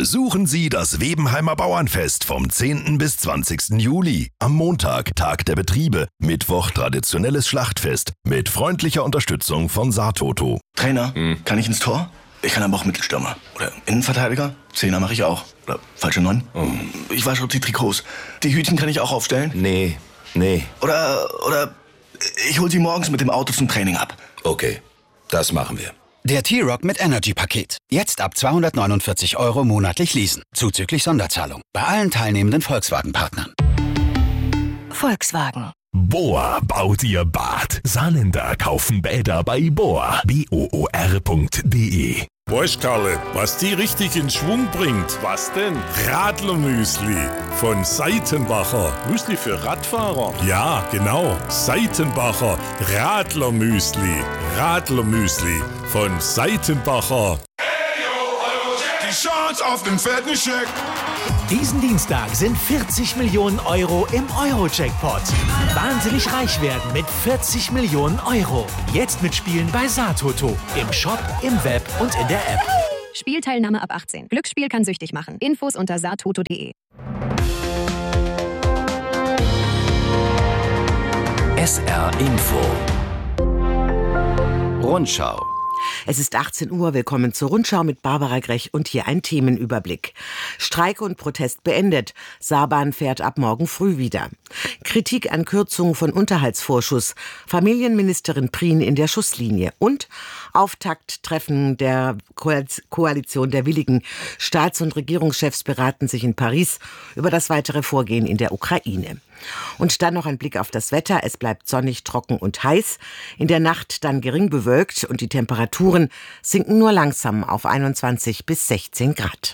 Besuchen Sie das Webenheimer Bauernfest vom 10. bis 20. Juli. Am Montag Tag der Betriebe, Mittwoch traditionelles Schlachtfest mit freundlicher Unterstützung von Saartoto. Trainer, kann ich ins Tor? Ich kann aber auch Mittelstürmer. Oder Innenverteidiger? Zehner mache ich auch. Oder falsche 9. Ich wasche auch die Trikots. Die Hütchen kann ich auch aufstellen? Nee. Oder ich hol sie morgens mit dem Auto zum Training ab. Okay, das machen wir. Der T-Rock mit Energy-Paket. Jetzt ab 249 € monatlich leasen. Zuzüglich Sonderzahlung. Bei allen teilnehmenden Volkswagen-Partnern. Volkswagen. Bohr baut ihr Bad. Saarländer kaufen Bäder bei Bohr. BOOR.de. Weißt, Karle, was die richtig in Schwung bringt? Was denn? Radlermüsli von Seitenbacher. Müsli für Radfahrer? Ja, genau. Seitenbacher Radlermüsli. Radlermüsli von Seitenbacher. Die Chance auf den fetten Scheck. Diesen Dienstag sind 40 Millionen € im Euro-Jackpot. Wahnsinnig reich werden mit 40 Millionen €. Jetzt mitspielen bei Saartoto. Im Shop, im Web und in der App. Spielteilnahme ab 18. Glücksspiel kann süchtig machen. Infos unter saartoto.de. SR Info. Rundschau. Es ist 18 Uhr, willkommen zur Rundschau mit Barbara Grech und hier ein Themenüberblick. Streik und Protest beendet. Saarbahn fährt ab morgen früh wieder. Kritik an Kürzungen von Unterhaltsvorschuss. Familienministerin Prien in der Schusslinie. Und Auftakttreffen der Koalition der Willigen. Staats- und Regierungschefs beraten sich in Paris über das weitere Vorgehen in der Ukraine. Und dann noch ein Blick auf das Wetter. Es bleibt sonnig, trocken und heiß. In der Nacht dann gering bewölkt und die Temperaturen sinken nur langsam auf 21 bis 16 Grad.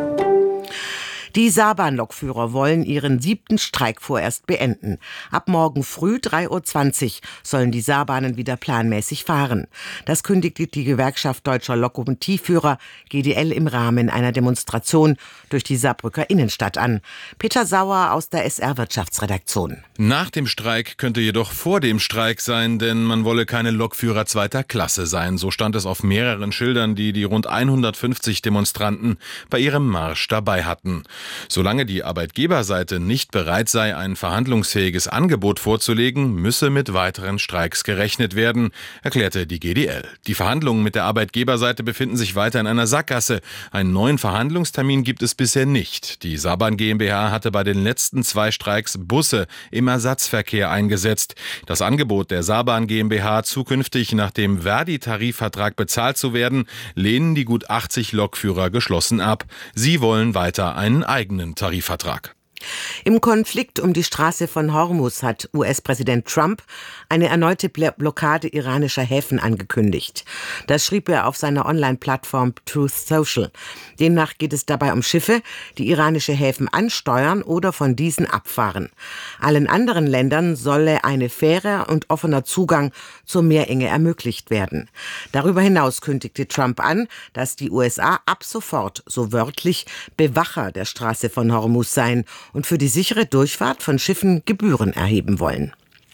Die Saarbahn-Lokführer wollen ihren 7. Streik vorerst beenden. Ab morgen früh 3:20 Uhr sollen die Saarbahnen wieder planmäßig fahren. Das kündigte die Gewerkschaft Deutscher Lokomotivführer GDL im Rahmen einer Demonstration durch die Saarbrücker Innenstadt an. Peter Sauer aus der SR-Wirtschaftsredaktion. Nach dem Streik könnte jedoch vor dem Streik sein, denn man wolle keine Lokführer zweiter Klasse sein. So stand es auf mehreren Schildern, die die rund 150 Demonstranten bei ihrem Marsch dabei hatten. Solange die Arbeitgeberseite nicht bereit sei, ein verhandlungsfähiges Angebot vorzulegen, müsse mit weiteren Streiks gerechnet werden, erklärte die GDL. Die Verhandlungen mit der Arbeitgeberseite befinden sich weiter in einer Sackgasse. Einen neuen Verhandlungstermin gibt es bisher nicht. Die Saarbahn GmbH hatte bei den letzten 2 Streiks Busse im Ersatzverkehr eingesetzt. Das Angebot der Saarbahn GmbH, zukünftig nach dem Verdi-Tarifvertrag bezahlt zu werden, lehnen die gut 80 Lokführer geschlossen ab. Sie wollen weiter einen eigenen Tarifvertrag. Im Konflikt um die Straße von Hormuz hat US-Präsident Trump eine erneute Blockade iranischer Häfen angekündigt. Das schrieb er auf seiner Online-Plattform Truth Social. Demnach geht es dabei um Schiffe, die iranische Häfen ansteuern oder von diesen abfahren. Allen anderen Ländern solle eine fairer und offener Zugang zur Meerenge ermöglicht werden. Darüber hinaus kündigte Trump an, dass die USA ab sofort, so wörtlich, Bewacher der Straße von Hormuz seien und für die sichere Durchfahrt von Schiffen Gebühren erheben wollen.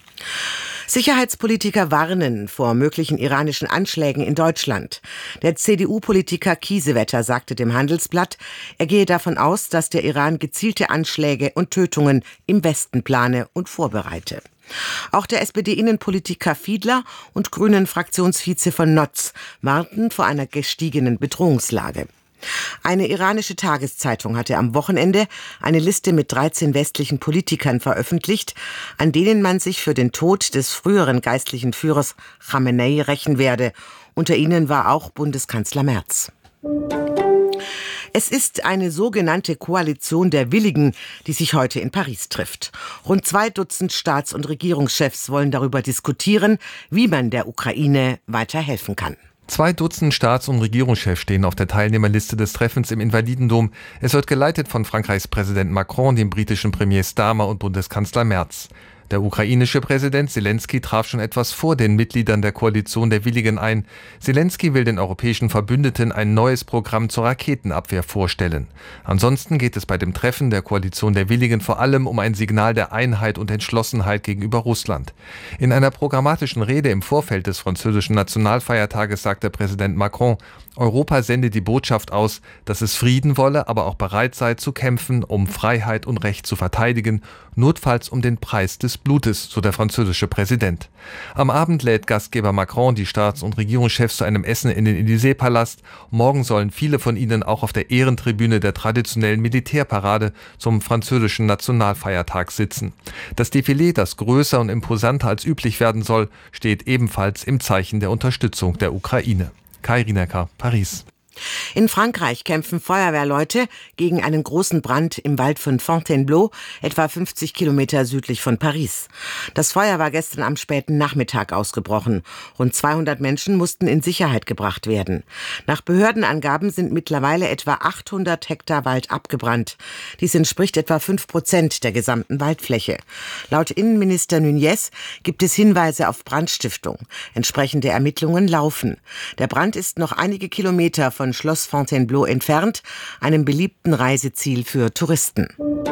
Sicherheitspolitiker warnen vor möglichen iranischen Anschlägen in Deutschland. Der CDU-Politiker Kiesewetter sagte dem Handelsblatt, er gehe davon aus, dass der Iran gezielte Anschläge und Tötungen im Westen plane und vorbereite. Auch der SPD-Innenpolitiker Fiedler und Grünen-Fraktionsvize von Notz warnten vor einer gestiegenen Bedrohungslage. Eine iranische Tageszeitung hatte am Wochenende eine Liste mit 13 westlichen Politikern veröffentlicht, an denen man sich für den Tod des früheren geistlichen Führers Khamenei rächen werde. Unter ihnen war auch Bundeskanzler Merz. Es ist eine sogenannte Koalition der Willigen, die sich heute in Paris trifft. Rund 2 Dutzend Staats- und Regierungschefs wollen darüber diskutieren, wie man der Ukraine weiter helfen kann. 2 Dutzend Staats- und Regierungschefs stehen auf der Teilnehmerliste des Treffens im Invalidendom. Es wird geleitet von Frankreichs Präsident Macron, dem britischen Premier Starmer und Bundeskanzler Merz. Der ukrainische Präsident Selenskyj traf schon etwas vor den Mitgliedern der Koalition der Willigen ein. Selenskyj will den europäischen Verbündeten ein neues Programm zur Raketenabwehr vorstellen. Ansonsten geht es bei dem Treffen der Koalition der Willigen vor allem um ein Signal der Einheit und Entschlossenheit gegenüber Russland. In einer programmatischen Rede im Vorfeld des französischen Nationalfeiertages sagte Präsident Macron, Europa sende die Botschaft aus, dass es Frieden wolle, aber auch bereit sei zu kämpfen, um Freiheit und Recht zu verteidigen, notfalls um den Preis des Blutes, so der französische Präsident. Am Abend lädt Gastgeber Macron die Staats- und Regierungschefs zu einem Essen in den Élysée-Palast. Morgen sollen viele von ihnen auch auf der Ehrentribüne der traditionellen Militärparade zum französischen Nationalfeiertag sitzen. Das Defilé, das größer und imposanter als üblich werden soll, steht ebenfalls im Zeichen der Unterstützung der Ukraine. Kai Rinecker, Paris. In Frankreich kämpfen Feuerwehrleute gegen einen großen Brand im Wald von Fontainebleau, etwa 50 Kilometer südlich von Paris. Das Feuer war gestern am späten Nachmittag ausgebrochen. Rund 200 Menschen mussten in Sicherheit gebracht werden. Nach Behördenangaben sind mittlerweile etwa 800 Hektar Wald abgebrannt. Dies entspricht etwa 5% der gesamten Waldfläche. Laut Innenminister Nunez gibt es Hinweise auf Brandstiftung. Entsprechende Ermittlungen laufen. Der Brand ist noch einige Kilometer von Schloss Fontainebleau entfernt, einem beliebten Reiseziel für Touristen.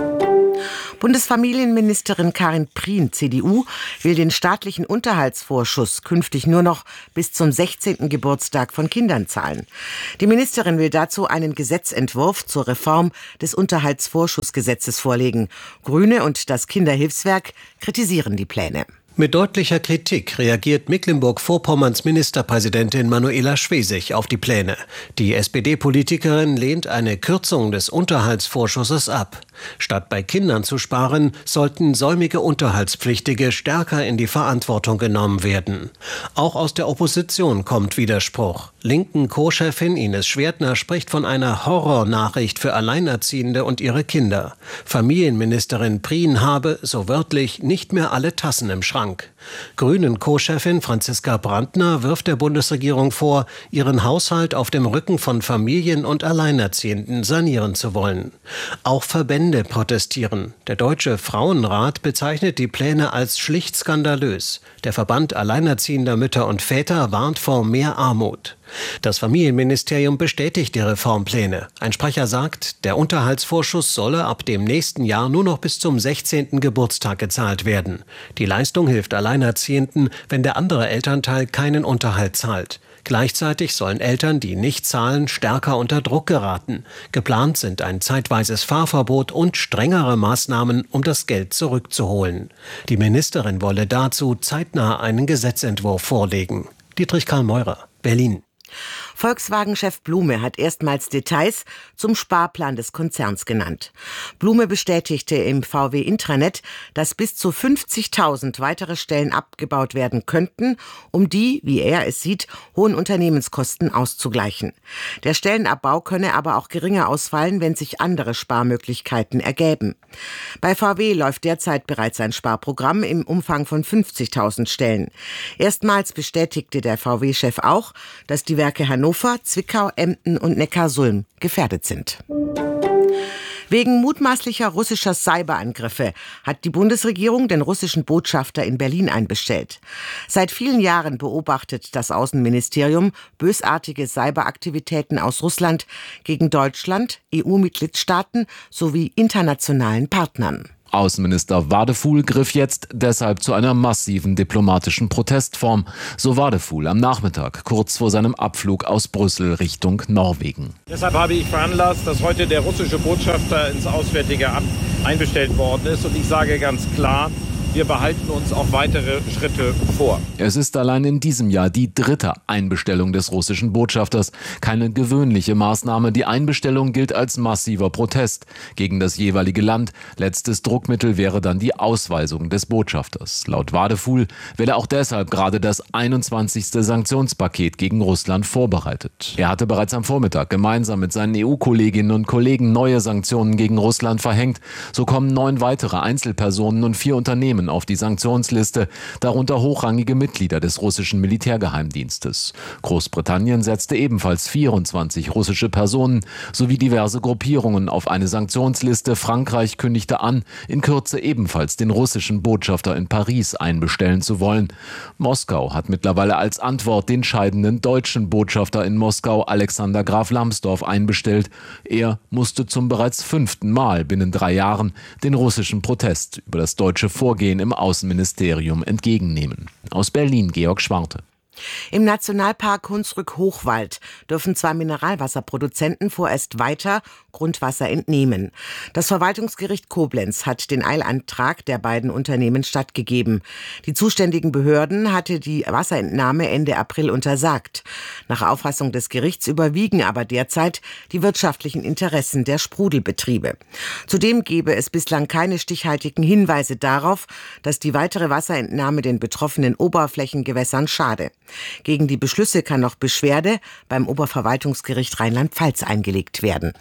Bundesfamilienministerin Karin Prien, CDU, will den staatlichen Unterhaltsvorschuss künftig nur noch bis zum 16. Geburtstag von Kindern zahlen. Die Ministerin will dazu einen Gesetzentwurf zur Reform des Unterhaltsvorschussgesetzes vorlegen. Grüne und das Kinderhilfswerk kritisieren die Pläne. Mit deutlicher Kritik reagiert Mecklenburg-Vorpommerns Ministerpräsidentin Manuela Schwesig auf die Pläne. Die SPD-Politikerin lehnt eine Kürzung des Unterhaltsvorschusses ab. Statt bei Kindern zu sparen, sollten säumige Unterhaltspflichtige stärker in die Verantwortung genommen werden. Auch aus der Opposition kommt Widerspruch. Linken Co-Chefin Ines Schwertner spricht von einer Horrornachricht für Alleinerziehende und ihre Kinder. Familienministerin Prien habe, so wörtlich, nicht mehr alle Tassen im Schrank. Grünen Co-Chefin Franziska Brandner wirft der Bundesregierung vor, ihren Haushalt auf dem Rücken von Familien und Alleinerziehenden sanieren zu wollen. Auch Verbände protestieren. Der Deutsche Frauenrat bezeichnet die Pläne als schlicht skandalös. Der Verband Alleinerziehender Mütter und Väter warnt vor mehr Armut. Das Familienministerium bestätigt die Reformpläne. Ein Sprecher sagt, der Unterhaltsvorschuss solle ab dem nächsten Jahr nur noch bis zum 16. Geburtstag gezahlt werden. Die Leistung hilft Alleinerziehenden, wenn der andere Elternteil keinen Unterhalt zahlt. Gleichzeitig sollen Eltern, die nicht zahlen, stärker unter Druck geraten. Geplant sind ein zeitweises Fahrverbot und strengere Maßnahmen, um das Geld zurückzuholen. Die Ministerin wolle dazu zeitnah einen Gesetzentwurf vorlegen. Dietrich Karl Meurer, Berlin. Volkswagen-Chef Blume hat erstmals Details zum Sparplan des Konzerns genannt. Blume bestätigte im VW-Intranet, dass bis zu 50.000 weitere Stellen abgebaut werden könnten, um die, wie er es sieht, hohen Unternehmenskosten auszugleichen. Der Stellenabbau könne aber auch geringer ausfallen, wenn sich andere Sparmöglichkeiten ergäben. Bei VW läuft derzeit bereits ein Sparprogramm im Umfang von 50.000 Stellen. Erstmals bestätigte der VW-Chef auch, dass die Werke Hannover, Zwickau, Emden und Neckarsulm gefährdet sind. Wegen mutmaßlicher russischer Cyberangriffe hat die Bundesregierung den russischen Botschafter in Berlin einbestellt. Seit vielen Jahren beobachtet das Außenministerium bösartige Cyberaktivitäten aus Russland gegen Deutschland, EU-Mitgliedstaaten sowie internationalen Partnern. Außenminister Wadefuhl griff jetzt deshalb zu einer massiven diplomatischen Protestform, so Wadefuhl am Nachmittag, kurz vor seinem Abflug aus Brüssel Richtung Norwegen. Deshalb habe ich veranlasst, dass heute der russische Botschafter ins Auswärtige Amt einbestellt worden ist. Und ich sage ganz klar, wir behalten uns auch weitere Schritte vor. Es ist allein in diesem Jahr die 3. Einbestellung des russischen Botschafters. Keine gewöhnliche Maßnahme. Die Einbestellung gilt als massiver Protest gegen das jeweilige Land. Letztes Druckmittel wäre dann die Ausweisung des Botschafters. Laut Wadefuhl werde auch deshalb gerade das 21. Sanktionspaket gegen Russland vorbereitet. Er hatte bereits am Vormittag gemeinsam mit seinen EU-Kolleginnen und Kollegen neue Sanktionen gegen Russland verhängt. So kommen 9 weitere Einzelpersonen und 4 Unternehmen Unternehmen auf die Sanktionsliste, darunter hochrangige Mitglieder des russischen Militärgeheimdienstes. Großbritannien setzte ebenfalls 24 russische Personen sowie diverse Gruppierungen auf eine Sanktionsliste. Frankreich kündigte an, in Kürze ebenfalls den russischen Botschafter in Paris einbestellen zu wollen. Moskau hat mittlerweile als Antwort den scheidenden deutschen Botschafter in Moskau, Alexander Graf Lambsdorff, einbestellt. Er musste zum bereits 5. Mal binnen 3 Jahren den russischen Protest über das deutsche Vorgehen im Außenministerium entgegennehmen. Aus Berlin, Georg Schwarte. Im Nationalpark Hunsrück-Hochwald dürfen 2 Mineralwasserproduzenten vorerst weiter Grundwasser entnehmen. Das Verwaltungsgericht Koblenz hat den Eilantrag der beiden Unternehmen stattgegeben. Die zuständigen Behörden hatte die Wasserentnahme Ende April untersagt. Nach Auffassung des Gerichts überwiegen aber derzeit die wirtschaftlichen Interessen der Sprudelbetriebe. Zudem gebe es bislang keine stichhaltigen Hinweise darauf, dass die weitere Wasserentnahme den betroffenen Oberflächengewässern schade. Gegen die Beschlüsse kann noch Beschwerde beim Oberverwaltungsgericht Rheinland-Pfalz eingelegt werden.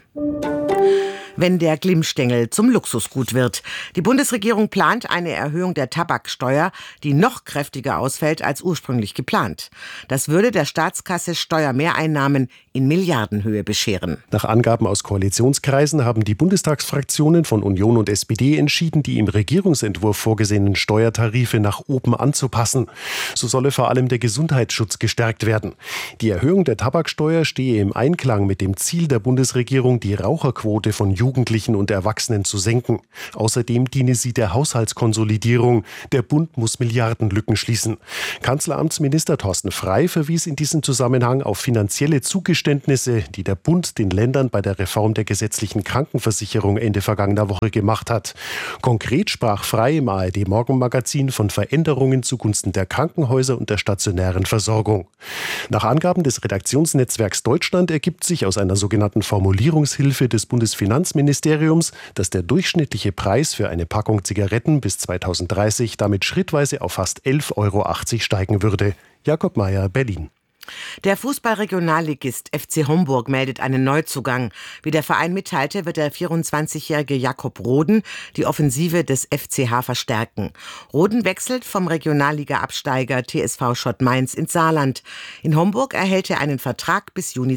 Wenn der Glimmstängel zum Luxusgut wird. Die Bundesregierung plant eine Erhöhung der Tabaksteuer, die noch kräftiger ausfällt als ursprünglich geplant. Das würde der Staatskasse Steuermehreinnahmen in Milliardenhöhe bescheren. Nach Angaben aus Koalitionskreisen haben die Bundestagsfraktionen von Union und SPD entschieden, die im Regierungsentwurf vorgesehenen Steuertarife nach oben anzupassen. So solle vor allem der Gesundheitsschutz gestärkt werden. Die Erhöhung der Tabaksteuer stehe im Einklang mit dem Ziel der Bundesregierung, die Raucherquote von Jugendlichen und Erwachsenen zu senken. Außerdem diene sie der Haushaltskonsolidierung. Der Bund muss Milliardenlücken schließen. Kanzleramtsminister Thorsten Frey verwies in diesem Zusammenhang auf finanzielle Zugeständnisse, die der Bund den Ländern bei der Reform der gesetzlichen Krankenversicherung Ende vergangener Woche gemacht hat. Konkret sprach Frey im ARD-Morgenmagazin von Veränderungen zugunsten der Krankenhäuser und der stationären Versorgung. Nach Angaben des Redaktionsnetzwerks Deutschland ergibt sich aus einer sogenannten Formulierungshilfe des Bundesfinanzministeriums, dass der durchschnittliche Preis für eine Packung Zigaretten bis 2030 damit schrittweise auf fast 11,80 € steigen würde. Jakob Mayer, Berlin. Der Fußballregionalligist FC Homburg meldet einen Neuzugang. Wie der Verein mitteilte, wird der 24-jährige Jakob Roden die Offensive des FCH verstärken. Roden wechselt vom Regionalliga-Absteiger TSV Schott Mainz ins Saarland. In Homburg erhält er einen Vertrag bis Juni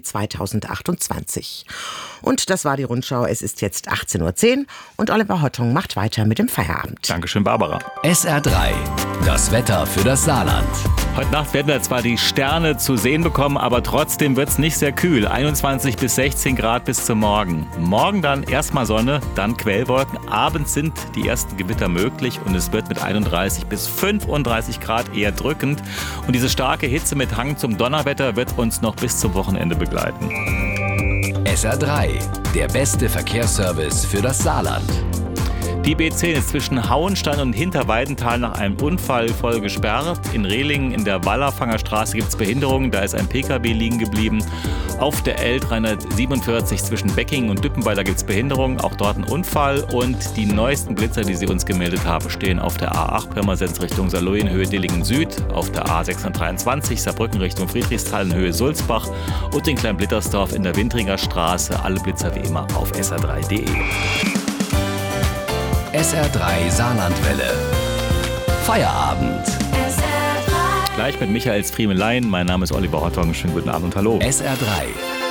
2028. Und das war die Rundschau. Es ist jetzt 18:10 Uhr und Oliver Hottung macht weiter mit dem Feierabend. Dankeschön, Barbara. SR3, das Wetter für das Saarland. Heute Nacht werden wir zwar die Sterne zu sehen bekommen, aber trotzdem wird es nicht sehr kühl. 21 bis 16 Grad bis zum Morgen. Morgen dann erstmal Sonne, dann Quellwolken. Abends sind die ersten Gewitter möglich und es wird mit 31 bis 35 Grad eher drückend. Und diese starke Hitze mit Hang zum Donnerwetter wird uns noch bis zum Wochenende begleiten. SR3, der beste Verkehrsservice für das Saarland. Die B10 ist zwischen Hauenstein und Hinterweidenthal nach einem Unfall voll gesperrt. In Rehlingen in der Wallerfanger Straße gibt es Behinderungen, da ist ein Pkw liegen geblieben. Auf der L347 zwischen Becking und Düppenweiler gibt es Behinderungen, auch dort ein Unfall. Und die neuesten Blitzer, die Sie uns gemeldet haben, stehen auf der A8 Pirmasens Richtung Saarlouis-Höhe Dillingen Süd, auf der A623 Saarbrücken Richtung Friedrichsthal in Höhe Sulzbach und in Kleinblittersdorf in der Wintringer Straße. Alle Blitzer wie immer auf sr3.de. SR3 Saarlandwelle. Feierabend. Gleich mit Michael Friemelein. Mein Name ist Oliver Hottung. Schönen guten Abend und hallo. SR3.